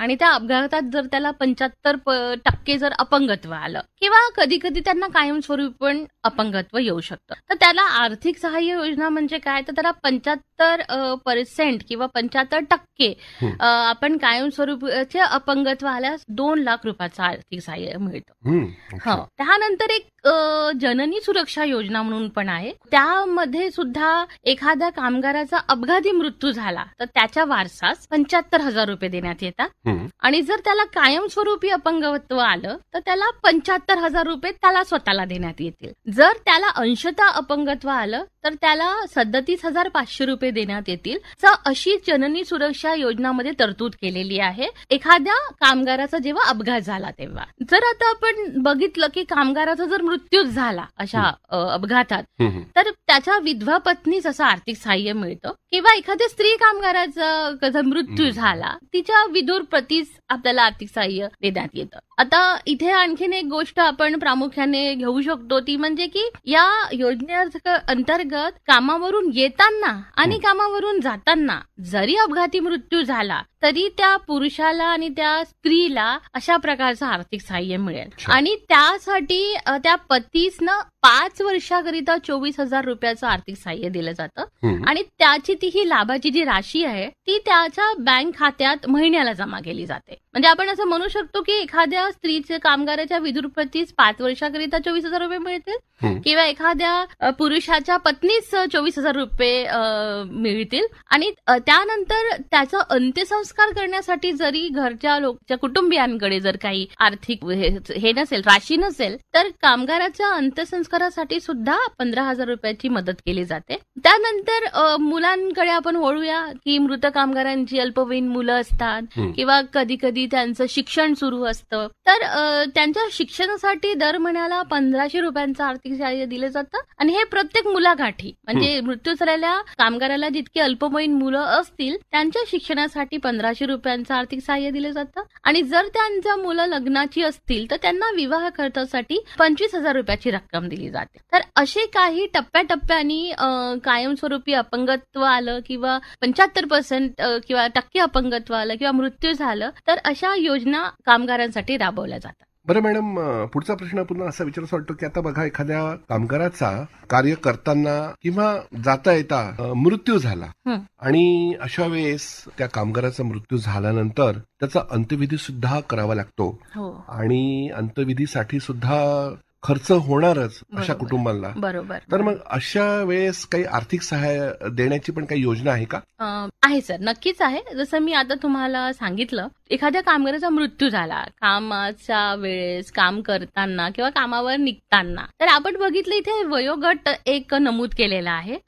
आणि त्या अपघातात जर त्याला 75% जर अपंगत्व आलं किंवा कधी कधी त्यांना कायमस्वरूपी पण अपंगत्व येऊ शकतं, तर त्याला आर्थिक सहाय्य योजना म्हणजे काय, तर त्याला 75% किंवा 75% आपण कायमस्वरूपीचे अपंगत्व आल्यास 2 लाख रुपयाचं आर्थिक सहाय्य मिळतं. हो, त्यानंतर एक जननी सुरक्षा योजना म्हणून पण आहे. त्यामध्ये सुद्धा एखाद्या कामगाराचा अपघाती मृत्यू झाला तर त्याच्या वारसास 75,000 रुपये देण्यात येतात आणि जर त्याला कायमस्वरूपी अपंगत्व आलं तर त्याला 75,000 रुपये त्याला स्वतःला देण्यात येतील. जर त्याला अंशतः अपंगत्व आलं तर त्याला 37,500 रुपये देण्यात येतील. तर अशी जननी सुरक्षा योजनामध्ये तरतूद केलेली आहे एखाद्या कामगाराचा जेव्हा अपघात झाला तेव्हा. जर आता आपण बघितलं की कामगाराचा जर मृत्यू झाला अशा अपघातात तर त्याच्या विधवा पत्नीस असं आर्थिक सहाय्य मिळतं किंवा एखाद्या स्त्री कामगाराचा जर मृत्यू झाला तिच्या विधुर पतीस आपल्याला आर्थिक सहाय्य देण्यात येतं. आता इथे आणखीन एक गोष्ट आपण प्रामुख्याने घेऊ शकतो ती म्हणजे की या योजनेअंतर्गत कामावरून येताना आणि कामावरून जाताना जरी अपघाती मृत्यू झाला तरी त्या पुरुषाला आणि त्या स्त्रीला अशा प्रकारचं आर्थिक सहाय्य मिळेल आणि त्यासाठी त्या पतीसनं 5 वर्षाकरिता 24,000 रुपयाचं आर्थिक सहाय्य दिलं जातं आणि त्याची ती ही लाभाची जी राशी आहे ती त्याच्या बँक खात्यात महिन्याला जमा केली जाते. म्हणजे आपण असं म्हणू शकतो की एखाद्या स्त्रीच्या कामगाराच्या विधुर पतीस 5 वर्षाकरिता 24,000 रुपये मिळतील किंवा एखाद्या पुरुषाच्या पत्नीस 24,000 रुपये मिळतील आणि त्यानंतर त्याचा अंत्यसंस्कार करण्यासाठी जरी घरच्या कुटुंबियांकडे जर काही आर्थिक हे नसेल, राशी नसेल, तर कामगाराच्या अंत्यसंस्कारासाठी सुद्धा 15,000 रुपयाची मदत केली जाते. त्यानंतर मुलांकडे आपण वळूया की मृत कामगारांची अल्पवयीन मुलं असतात किंवा कधी कधी त्यांचं शिक्षण सुरू असतं तर त्यांच्या शिक्षणासाठी दर महिन्याला 1,500 रुपयांचं आर्थिक सहाय्य दिलं जातं आणि हे प्रत्येक मुलागाठी म्हणजे मृत्यू झालेल्या कामगाराला जितके अल्पवयीन मुलं असतील त्यांच्या शिक्षणासाठी 1,500 रुपयांचं आर्थिक सहाय्य दिलं जातं आणि जर त्यांच्या मुलं लग्नाची असतील तर त्यांना विवाह खर्चासाठी 25,000 रुपयाची रक्कम दिली जाते. तर असे काही टप्प्याटप्प्याने कायमस्वरूपी अपंगत्व आलं किंवा 75% किंवा टक्के अपंगत्व आलं किंवा मृत्यू झालं तर अशा योजना कामगारांसाठी राबवल्या जातात. बरं मॅडम, पुढचा प्रश्न पुन्हा असा विचारायचा वाटतो की आता बघा एखाद्या कामगाराचा कार्य करताना किंवा जाता येता मृत्यू झाला आणि अशा वेळेस त्या कामगाराचा मृत्यू झाल्यानंतर त्याचा अंत्यविधी सुद्धा करावा लागतो आणि अंत्यविधीसाठी सुद्धा खर्च होणारच अशा कुटुंबाला. बरोबर. तर मग अशा वेळेस काही आर्थिक सहाय्य देण्याची पण काही योजना आहे का? आहे सर, नक्कीच आहे. जसं मी आता तुम्हाला सांगितलं, एखाद्या कामगाराचा मृत्यू झाला कामाच्या वेळेस, काम करताना किंवा कामावर निघताना, तर आपण बघितलं इथे वयोगट एक नमूद केलेला आहे.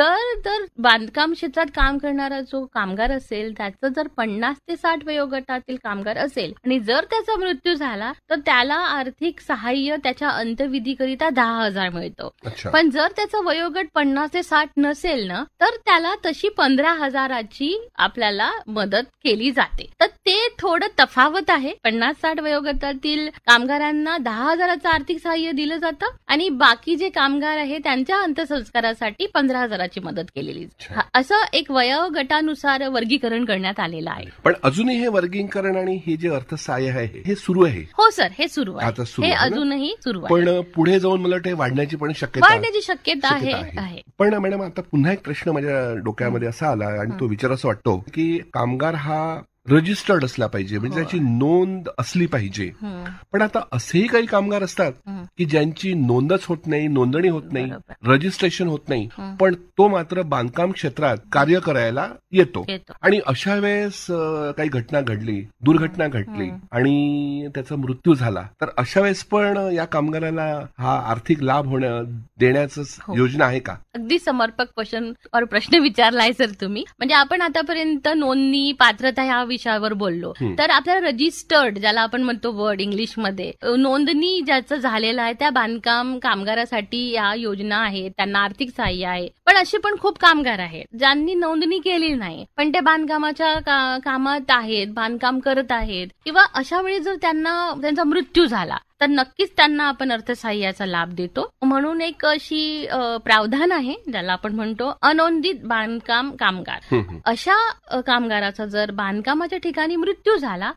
जर बांधकाम क्षेत्रात काम करणारा जो कामगार असेल त्याचं जर 50 ते 60 वयोगटातील कामगार असेल आणि जर त्याचा मृत्यू झाला तर त्याला आर्थिक सहाय्य त्याच्या अंत्यविधीकरिता 10,000 मिळतो. पण जर त्याचं वयोगट 50 ते 60 नसेल ना तर त्याला तशी 15,000ची आपल्याला मदत केली जाते. तर ते थोडं तफावत आहे. 50-60 वयोगटातील कामगारांना 10,000चं आर्थिक सहाय्य दिलं जातं आणि बाकी जे कामगार आहेत त्यांच्या अंत्यसंस्कारासाठी 15,000ची मदत केलेली जाते. असं एक वयोगटानुसार वर्गीकरण करण्यात आलेलं आहे. पण अजूनही हे वर्गीकरण आणि हे जे अर्थसहाय्य आहे हे सुरू आहे? हो सर, हे सुरू आहे. हे अजूनही सुरू आहे. पण पुढे जाऊन मला वाटतं वाढण्याची पण शक्यता आहे. पण मॅडम आता पुन्हा एक प्रश्न माझ्या डोक्यामध्ये असा आला आणि तो विचारायचा वाटतो की कामगार हा रजिस्टर्ड असला पाहिजे, म्हणजे त्याची नोंद असली पाहिजे. पण आता असेही काही कामगार असतात की ज्यांची नोंदच होत नाही, नोंदणी होत नाही, रजिस्ट्रेशन होत नाही, पण तो मात्र बांधकाम क्षेत्रात कार्य करायला येतो आणि अशा वेळेस काही घटना घडली, दुर्घटना घडली आणि त्याचा मृत्यू झाला, तर अशा वेळेस पण या कामगाराला हा आर्थिक लाभ देण्याचं योजना आहे का? अगदी समर्पक प्रश्न विचारलाय सर तुम्ही. म्हणजे आपण आतापर्यंत नोंदणी, पात्रता ह्या विषयावर बोललो तर आपल्याला रजिस्टर्ड, ज्याला आपण म्हणतो वर्ड इंग्लिशमध्ये, नोंदणी ज्याचं झालेलं आहे त्या बांधकाम कामगारासाठी या योजना आहेत, त्यांना आर्थिक सहाय्य आहे. पण असे पण खूप कामगार आहेत ज्यांनी नोंदणी केली नाही पण ते बांधकामाच्या कामात आहेत, बांधकाम करत आहेत किंवा अशा वेळी जर त्यांचा मृत्यू झाला तर नक्कीच त्यांना आपण अर्थसहाय्याचा लाभ देतो. म्हणून एक अशी प्रावधान आहे ज्याला आपण म्हणतो अनोंदित बांधकाम कामगार. अशा कामगाराचा जर बांधकामाच्या ठिकाणी मृत्यू झाला